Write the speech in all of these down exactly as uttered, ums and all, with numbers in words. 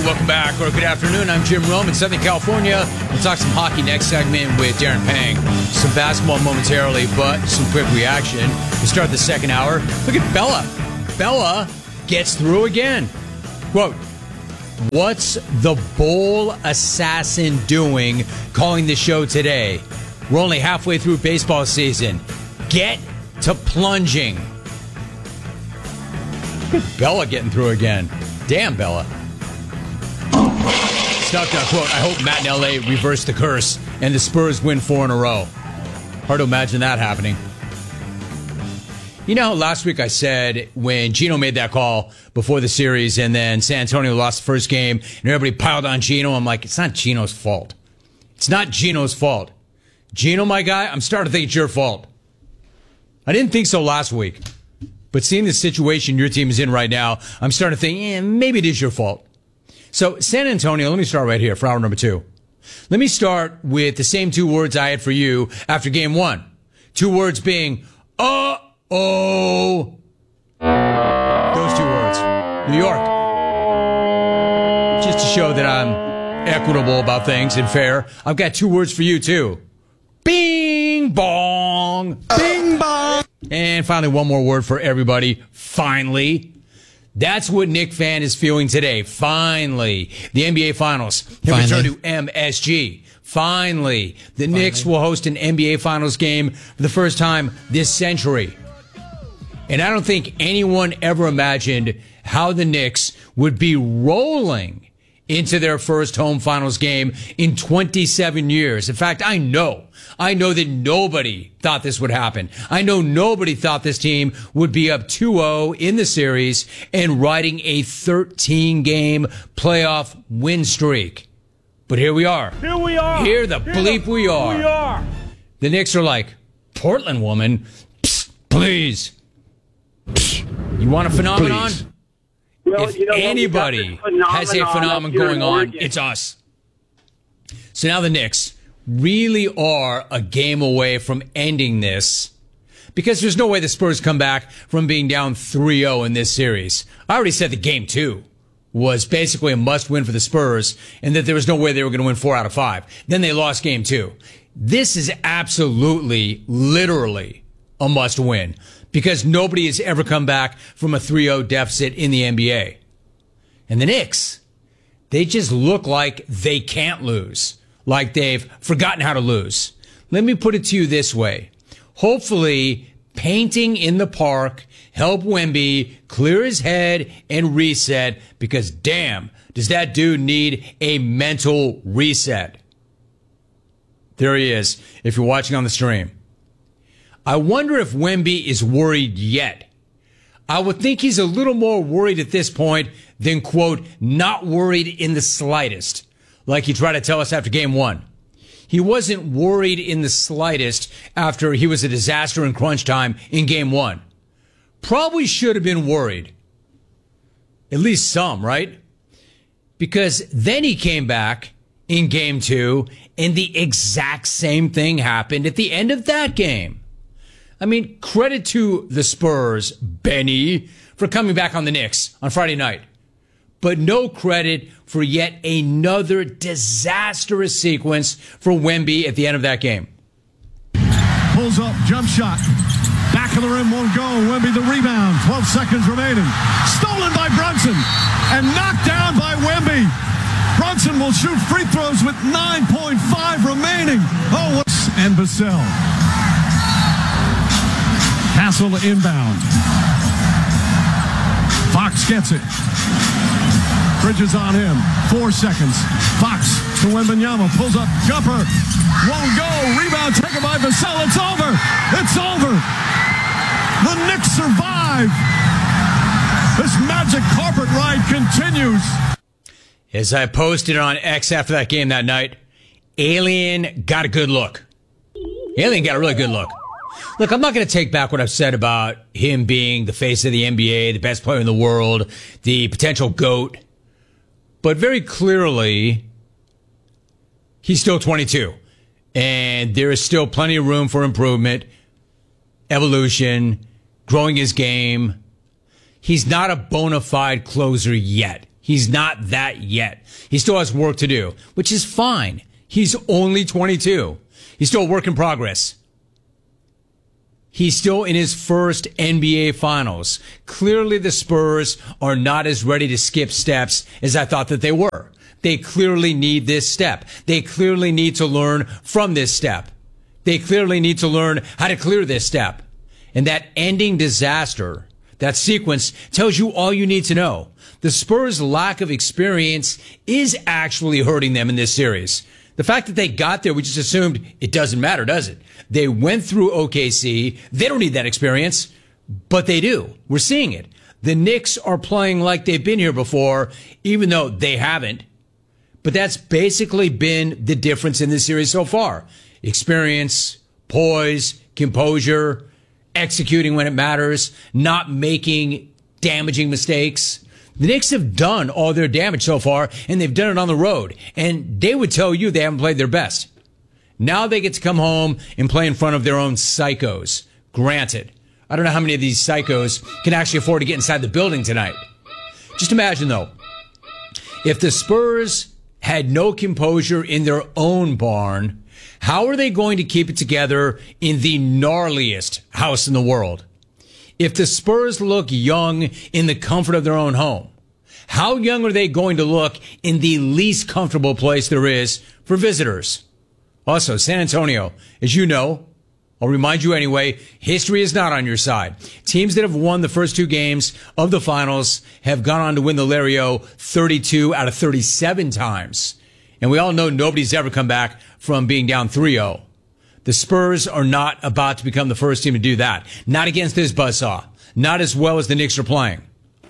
welcome back, or good afternoon. I'm Jim Rome in Southern California. We'll talk some hockey next segment with Darren Pang. Some basketball momentarily, but some quick reaction. To start the second hour, look at Bella. Bella gets through again. Quote, "What's the bowl assassin doing calling the show today? We're only halfway through baseball season. Get to plunging." Look at Bella getting through again. Damn, Bella. Stuck on quote, "I hope Matt in L A reversed the curse and the Spurs win four in a row." Hard to imagine that happening. You know, last week I said when Gino made that call before the series and then San Antonio lost the first game and everybody piled on Gino, I'm like, it's not Gino's fault. It's not Gino's fault. Gino, my guy, I'm starting to think it's your fault. I didn't think so last week. But seeing the situation your team is in right now, I'm starting to think, eh, maybe it is your fault. So, San Antonio, let me start right here for hour number two. Let me start with the same two words I had for you after game one. Two words being, uh-oh. Those two words. New York. Just to show that I'm equitable about things and fair, I've got two words for you, too. Bing bong. Bing bong. And finally, one more word for everybody. Finally. That's what Knick fan is feeling today. Finally. The N B A Finals have returned to M S G. Finally. The Finally. Knicks will host an N B A Finals game for the first time this century. And I don't think anyone ever imagined how the Knicks would be rolling into their first home finals game in twenty-seven years. In fact, I know. I know that nobody thought this would happen. I know nobody thought this team would be up two oh in the series and riding a thirteen-game playoff win streak. But here we are. Here we are. Here the here bleep the, we are. We are. The Knicks are like, Portland woman, psst, please. Psst, you want a phenomenon? Please. Well, if you know, anybody has a phenomenon going on, it's us. So now the Knicks really are a game away from ending this because there's no way the Spurs come back from being down three oh in this series. I already said the game two was basically a must-win for the Spurs and that there was no way they were going to win four out of five. Then they lost game two. This is absolutely, literally a must-win because nobody has ever come back from a three oh deficit in the N B A. And the Knicks, they just look like they can't lose. Like they've forgotten how to lose. Let me put it to you this way. Hopefully, painting in the park help Wemby clear his head and reset because damn, does that dude need a mental reset. There he is, if you're watching on the stream. I wonder if Wemby is worried yet. I would think he's a little more worried at this point than, quote, not worried in the slightest. Like he tried to tell us after game one. He wasn't worried in the slightest after he was a disaster in crunch time in game one. Probably should have been worried. At least some, right? Because then he came back in game two and the exact same thing happened at the end of that game. I mean, credit to the Spurs, Benny, for coming back on the Knicks on Friday night. But no credit for yet another disastrous sequence for Wemby at the end of that game. Pulls up, jump shot. Back of the rim, won't go. Wemby the rebound. twelve seconds remaining. Stolen by Brunson and knocked down by Wemby. Brunson will shoot free throws with nine point five remaining. Oh, what's and Vassell. Castle inbound. Fox gets it. Bridges on him. Four seconds. Fox to Wembanyama. Pulls up. Jumper. Won't go. Rebound taken by Vassell. It's over. It's over. The Knicks survive. This magic carpet ride continues. As I posted on X after that game that night, Alien got a good look. Alien got a really good look. Look, I'm not going to take back what I've said about him being the face of the N B A, the best player in the world, the potential GOAT. But very clearly, he's still twenty-two. And there is still plenty of room for improvement, evolution, growing his game. He's not a bona fide closer yet. He's not that yet. He still has work to do, which is fine. He's only twenty-two. He's still a work in progress. He's still in his first N B A Finals. Clearly, the Spurs are not as ready to skip steps as I thought that they were. They clearly need this step. They clearly need to learn from this step. They clearly need to learn how to clear this step. And that ending disaster, that sequence, tells you all you need to know. The Spurs' lack of experience is actually hurting them in this series. The fact that they got there, we just assumed it doesn't matter, does it? They went through O K C. They don't need that experience, but they do. We're seeing it. The Knicks are playing like they've been here before, even though they haven't. But that's basically been the difference in this series so far. Experience, poise, composure, executing when it matters, not making damaging mistakes. The Knicks have done all their damage so far, and they've done it on the road. And they would tell you they haven't played their best. Now they get to come home and play in front of their own psychos. Granted, I don't know how many of these psychos can actually afford to get inside the building tonight. Just imagine, though, if the Spurs had no composure in their own barn, how are they going to keep it together in the gnarliest house in the world? If the Spurs look young in the comfort of their own home, how young are they going to look in the least comfortable place there is for visitors? Also, San Antonio, as you know, I'll remind you anyway, history is not on your side. Teams that have won the first two games of the finals have gone on to win the Lario thirty-two out of thirty-seven times. And we all know nobody's ever come back from being down three oh. The Spurs are not about to become the first team to do that. Not against this buzzsaw. Not as well as the Knicks are playing.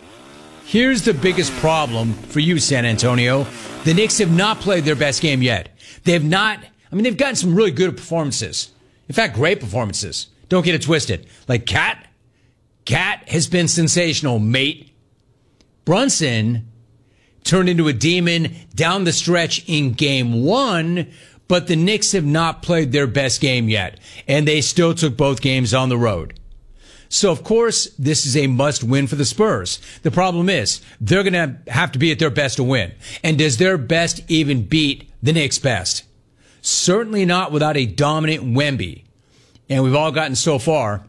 Here's the biggest problem for you, San Antonio. The Knicks have not played their best game yet. They have not, I mean, they've gotten some really good performances. In fact, great performances. Don't get it twisted. Like Cat. Cat has been sensational, mate. Brunson turned into a demon down the stretch in game one, but the Knicks have not played their best game yet, and they still took both games on the road. So, of course, this is a must-win for the Spurs. The problem is, they're going to have to be at their best to win. And does their best even beat the Knicks' best? Certainly not without a dominant Wemby. And we've all gotten so far,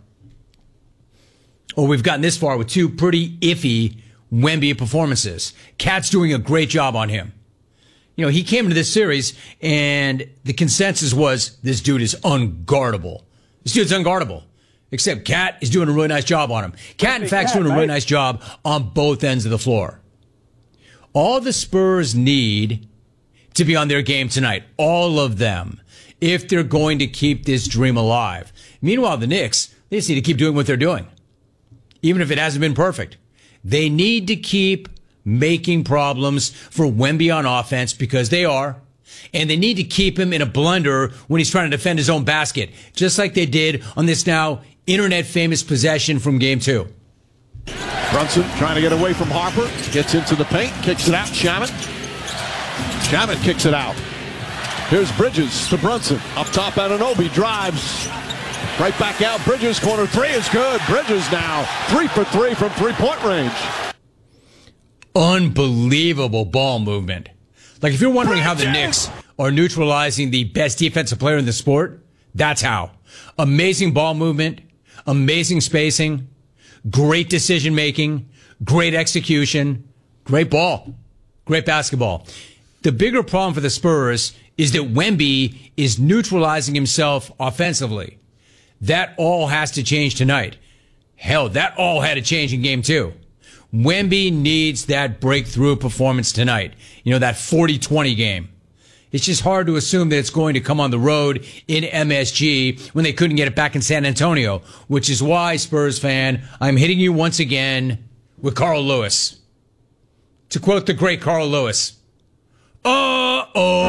or we've gotten this far with two pretty iffy Wemby performances. Cat's doing a great job on him. You know, he came into this series, and the consensus was, this dude is unguardable. This dude's unguardable. Except Cat is doing a really nice job on him. Cat, in fact, is doing a really nice job on both ends of the floor. All the Spurs need to be on their game tonight, all of them, if they're going to keep this dream alive. Meanwhile, the Knicks, they just need to keep doing what they're doing, even if it hasn't been perfect. They need to keep making problems for Wemby on offense, because they are. And they need to keep him in a blender when he's trying to defend his own basket, just like they did on this now internet-famous possession from game two. Brunson trying to get away from Harper. Gets into the paint, kicks it out. Shaman. Shaman kicks it out. Here's Bridges to Brunson. Up top, Anunoby drives. Right back out. Bridges, corner three is good. Bridges now three for three from three-point range. Unbelievable ball movement. Like, if you're wondering how the Knicks are neutralizing the best defensive player in the sport, that's how. Amazing ball movement, amazing spacing, great decision-making, great execution, great ball, great basketball. The bigger problem for the Spurs is that Wemby is neutralizing himself offensively. That all has to change tonight. Hell, that all had to change in game two. Wemby needs that breakthrough performance tonight. You know, that forty twenty game. It's just hard to assume that it's going to come on the road in M S G when they couldn't get it back in San Antonio, which is why, Spurs fan, I'm hitting you once again with Carl Lewis. To quote the great Carl Lewis, uh-oh.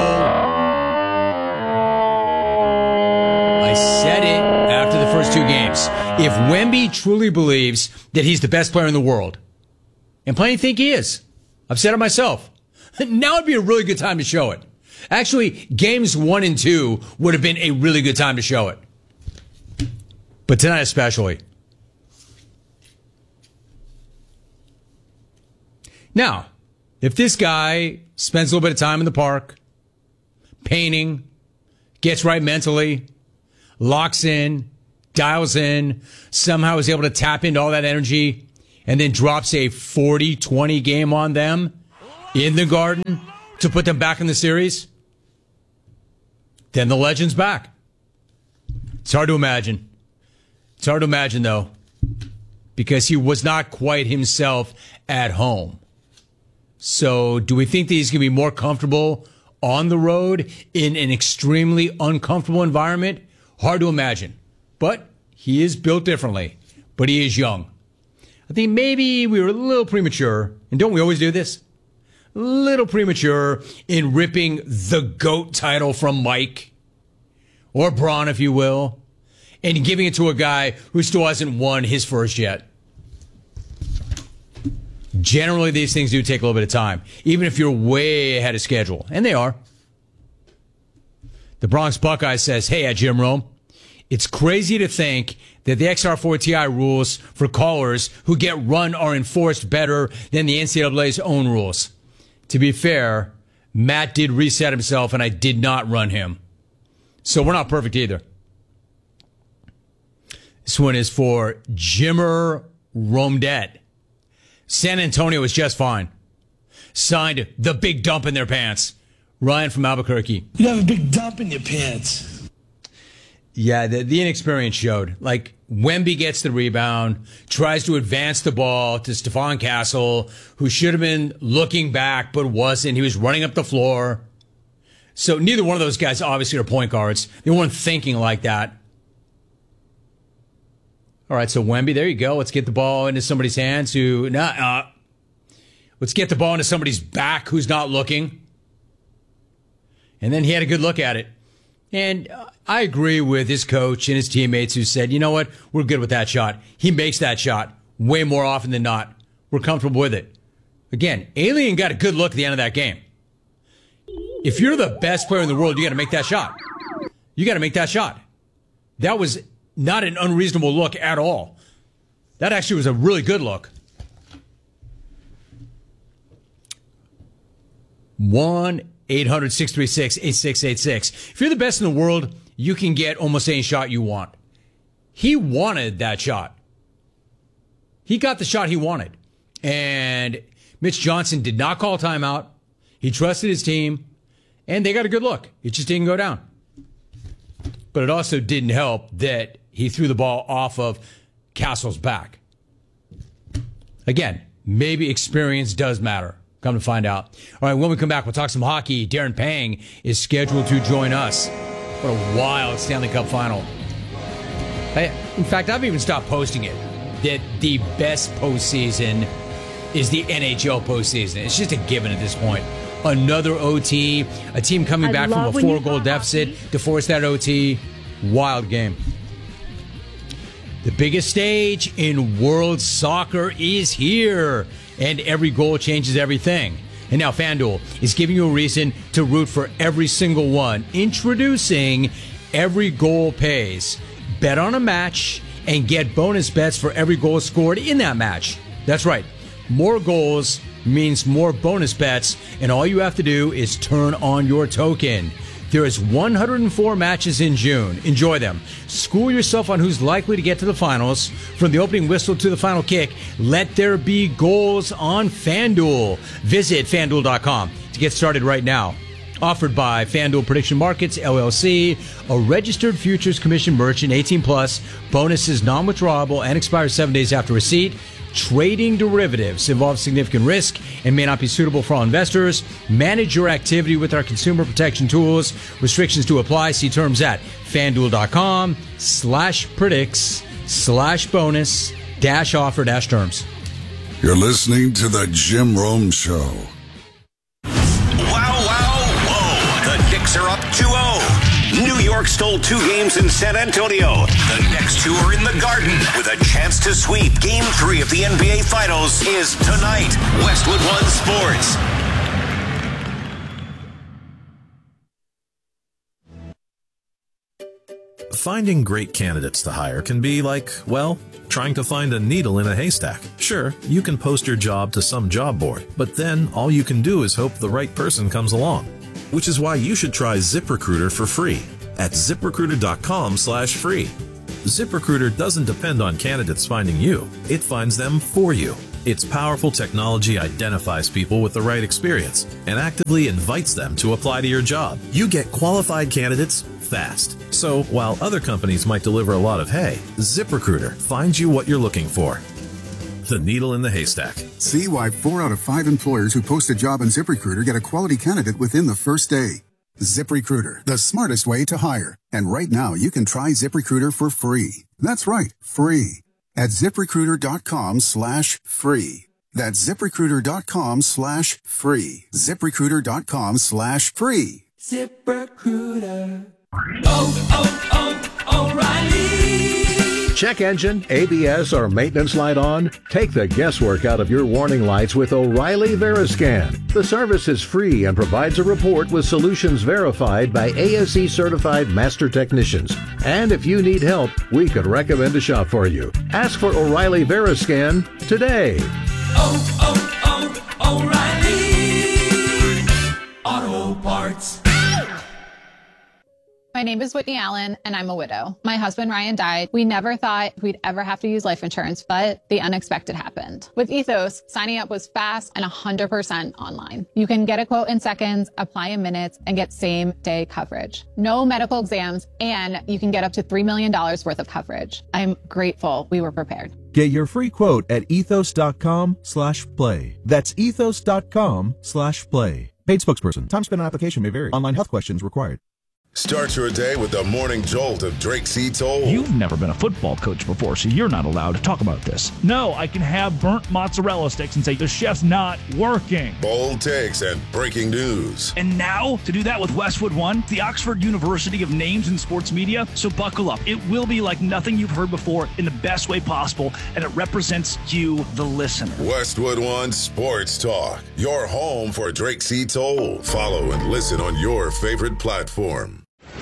I said it after the first two games. If Wemby truly believes that he's the best player in the world, and plenty think he is, I've said it myself, now would be a really good time to show it. Actually, games one and two would have been a really good time to show it. But tonight especially. Now, If this guy spends a little bit of time in the park, painting, gets right mentally, locks in, dials in, somehow is able to tap into all that energy, and then drops a forty twenty game on them in the Garden to put them back in the series, then the legend's back. It's hard to imagine. It's hard to imagine, though, because he was not quite himself at home. So do we think that he's going to be more comfortable on the road in an extremely uncomfortable environment? Hard to imagine. But he is built differently. But he is young. I think maybe we were a little premature, and don't we always do this? A little premature in ripping the GOAT title from Mike, or Braun, if you will, and giving it to a guy who still hasn't won his first yet. Generally, these things do take a little bit of time, even if you're way ahead of schedule, and they are. The Bronx Buckeye says, hey, at Jim Rome, it's crazy to think that the X R four T I rules for callers who get run are enforced better than the N C double A's own rules. To be fair, Matt did reset himself, and I did not run him. So we're not perfect either. This one is for Jimmer Romedet. San Antonio is just fine. Signed the big dump in their pants. Ryan from Albuquerque. You have a big dump in your pants. Yeah, the, the inexperience showed. Like, Wemby gets the rebound, tries to advance the ball to Stephon Castle, who should have been looking back but wasn't. He was running up the floor. So neither one of those guys obviously are point guards. They weren't thinking like that. All right, so Wemby, there you go. Let's get the ball into somebody's hands who, nah, uh, let's get the ball into somebody's back who's not looking. And then he had a good look at it. And I agree with his coach and his teammates who said, you know what, we're good with that shot. He makes that shot way more often than not. We're comfortable with it. Again, Alien got a good look at the end of that game. If you're the best player in the world, you got to make that shot. You got to make that shot. That was not an unreasonable look at all. That actually was a really good look. one eight hundred six three six eight six eight six. If you're the best in the world, you can get almost any shot you want. He wanted that shot. He got the shot he wanted. And Mitch Johnson did not call timeout. He trusted his team. And they got a good look. It just didn't go down. But it also didn't help that he threw the ball off of Castle's back. Again, maybe experience does matter. Come to find out. All right, when we come back, we'll talk some hockey. Darren Pang is scheduled to join us. What a wild Stanley Cup final. I, in fact, I've even stopped posting it, that the best postseason is the N H L postseason. It's just a given at this point. Another O T, a team coming I back from a four-goal deficit hockey. To force that O T. Wild game. The biggest stage in world soccer is here, and every goal changes everything. And now FanDuel is giving you a reason to root for every single one. Introducing Every Goal Pays. Bet on a match and get bonus bets for every goal scored in that match. That's right. More goals means more bonus bets, and all you have to do is turn on your token. There is one hundred four matches in June. Enjoy them. School yourself on who's likely to get to the finals. From the opening whistle to the final kick, let there be goals on FanDuel. Visit FanDuel dot com to get started right now. Offered by FanDuel Prediction Markets, L L C, a registered futures commission merchant, eighteen plus. Bonuses non-withdrawable and expire seven days after receipt. Trading derivatives involves significant risk and may not be suitable for all investors. Manage your activity with our consumer protection tools. Restrictions to apply. See terms at FanDuel.com slash predicts slash bonus dash offer dash terms. You're listening to the Jim Rome Show. Wow, wow, whoa. The Knicks are up two oh. New York stole two games in San Antonio. The next two are in the Garden with a chance to sweep. Game three of the N B A Finals is tonight. Westwood One Sports. Finding great candidates to hire can be like, well, trying to find a needle in a haystack. Sure, you can post your job to some job board, but then all you can do is hope the right person comes along. Which is why you should try ZipRecruiter for free at ZipRecruiter.com slash free. ZipRecruiter doesn't depend on candidates finding you. It finds them for you. Its powerful technology identifies people with the right experience and actively invites them to apply to your job. You get qualified candidates fast. So while other companies might deliver a lot of hay, ZipRecruiter finds you what you're looking for. The needle in the haystack. See why four out of five employers who post a job on ZipRecruiter get a quality candidate within the first day. ZipRecruiter, the smartest way to hire. And right now, you can try ZipRecruiter for free. That's right, free. At ZipRecruiter.com slash free. That's ZipRecruiter.com slash free. ZipRecruiter.com slash free. ZipRecruiter. Oh, oh, oh, O'Reilly. Check engine, A B S, or maintenance light on? Take the guesswork out of your warning lights with O'Reilly Veriscan. The service is free and provides a report with solutions verified by A S E certified master technicians. And if you need help, we could recommend a shop for you. Ask for O'Reilly Veriscan today. Oh, oh, oh, O'Reilly Auto Parts. My name is Whitney Allen, and I'm a widow. My husband, Ryan, died. We never thought we'd ever have to use life insurance, but the unexpected happened. With Ethos, signing up was fast and one hundred percent online. You can get a quote in seconds, apply in minutes, and get same-day coverage. No medical exams, and you can get up to three million dollars worth of coverage. I'm grateful we were prepared. Get your free quote at ethos.com slash play. That's ethos.com slash play. Paid spokesperson. Time spent on application may vary. Online health questions required. Start your day with the morning jolt of Drake C. Toll. You've never been a football coach before, so you're not allowed to talk about this. No, I can have burnt mozzarella sticks and say the chef's not working. Bold takes and breaking news. And now, to do that with Westwood One, the Oxford University of Names in Sports Media. So buckle up. It will be like nothing you've heard before in the best way possible, and it represents you, the listener. Westwood One Sports Talk, your home for Drake C. Toll. Follow and listen on your favorite platform.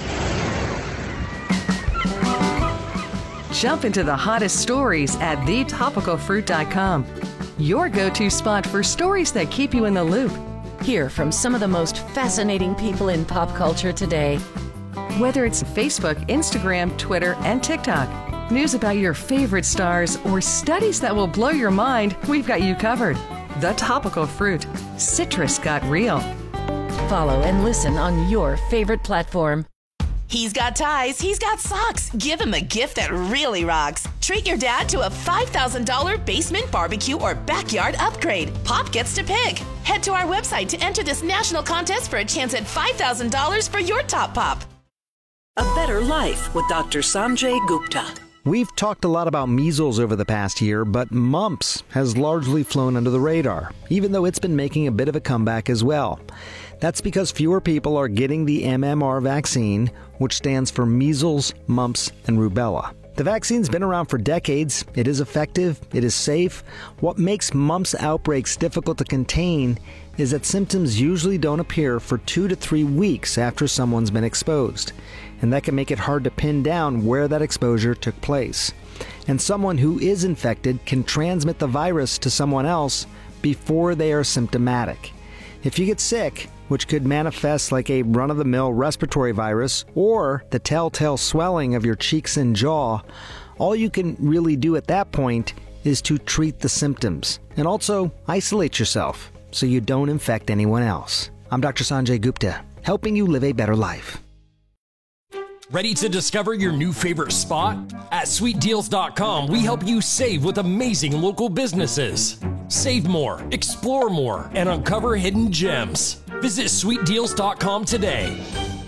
Jump into the hottest stories at the topical fruit dot com. Your go-to spot for stories that keep you in the loop. Hear from some of the most fascinating people in pop culture today. Whether it's Facebook, Instagram, Twitter, and TikTok, news about your favorite stars, or studies that will blow your mind, we've got you covered. The Topical Fruit. Citrus got real. Follow and listen on your favorite platform. He's got ties, he's got socks. Give him a gift that really rocks. Treat your dad to a five thousand dollars basement barbecue or backyard upgrade. Pop gets to pick. Head to our website to enter this national contest for a chance at five thousand dollars for your top pop. A Better Life with Doctor Sanjay Gupta. We've talked a lot about measles over the past year, but mumps has largely flown under the radar, even though it's been making a bit of a comeback as well. That's because fewer people are getting the M M R vaccine, which stands for measles, mumps, and rubella. The vaccine's been around for decades. It is effective. It is safe. What makes mumps outbreaks difficult to contain is that symptoms usually don't appear for two to three weeks after someone's been exposed. And that can make it hard to pin down where that exposure took place. And someone who is infected can transmit the virus to someone else before they are symptomatic. If you get sick, which could manifest like a run-of-the-mill respiratory virus or the telltale swelling of your cheeks and jaw, all you can really do at that point is to treat the symptoms and also isolate yourself so you don't infect anyone else. I'm Doctor Sanjay Gupta, helping you live a better life. Ready to discover your new favorite spot? At sweet deals dot com, we help you save with amazing local businesses. Save more, explore more, and uncover hidden gems. Visit sweet deals dot com today.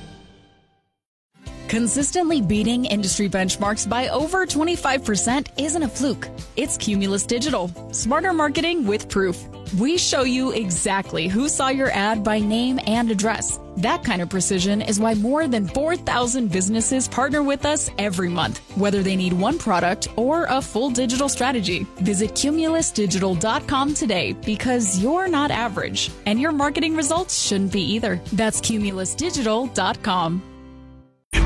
Consistently beating industry benchmarks by over twenty-five percent isn't a fluke. It's Cumulus Digital. Smarter marketing with proof. We show you exactly who saw your ad by name and address. That kind of precision is why more than four thousand businesses partner with us every month, whether they need one product or a full digital strategy. Visit Cumulus Digital dot com today because you're not average, and your marketing results shouldn't be either. That's Cumulus Digital dot com.